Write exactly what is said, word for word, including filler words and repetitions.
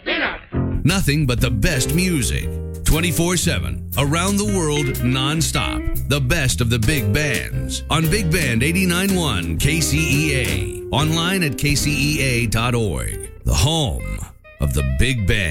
Peanut. Nothing but the best music. twenty-four seven. Around the world, nonstop. The best of the big bands. On Big Band eighty-nine point one K C E A. Online at K C E A dot org. The home of the big band.